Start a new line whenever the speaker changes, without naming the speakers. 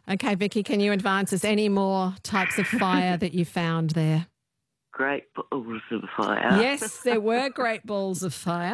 Okay, Vicky, can you advance us any more types of fire that you found there?
Great balls of fire.
Yes, there were great balls of fire.